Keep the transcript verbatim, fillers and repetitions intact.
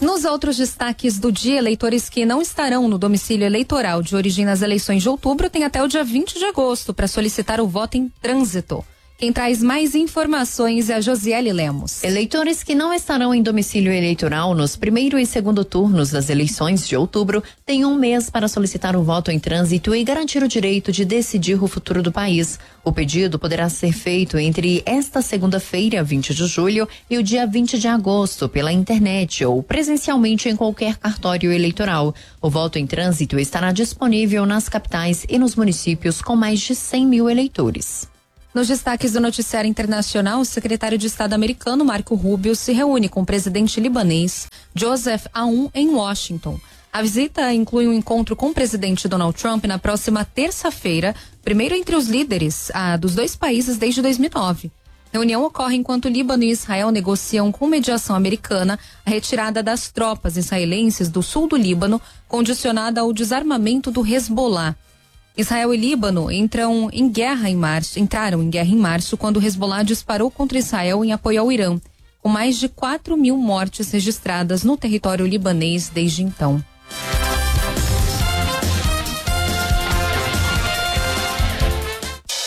Nos outros destaques do dia, eleitores que não estarão no domicílio eleitoral de origem nas eleições de outubro têm até o dia vinte de agosto para solicitar o voto em trânsito. Quem traz mais informações é a Josiele Lemos. Eleitores que não estarão em domicílio eleitoral nos primeiro e segundo turnos das eleições de outubro têm um mês para solicitar o voto em trânsito e garantir o direito de decidir o futuro do país. O pedido poderá ser feito entre esta segunda-feira, vinte de julho, e o dia vinte de agosto pela internet ou presencialmente em qualquer cartório eleitoral. O voto em trânsito estará disponível nas capitais e nos municípios com mais de cem mil eleitores. Nos destaques do noticiário internacional, o secretário de Estado americano Marco Rubio se reúne com o presidente libanês Joseph Aoun em Washington. A visita inclui um encontro com o presidente Donald Trump na próxima terça-feira, primeiro entre os líderes ah, dos dois países desde dois mil e nove. A reunião ocorre enquanto Líbano e Israel negociam com mediação americana a retirada das tropas israelenses do sul do Líbano, condicionada ao desarmamento do Hezbollah. Israel e Líbano entram em guerra em março, entraram em guerra em março quando o Hezbollah disparou contra Israel em apoio ao Irã, com mais de quatro mil mortes registradas no território libanês desde então.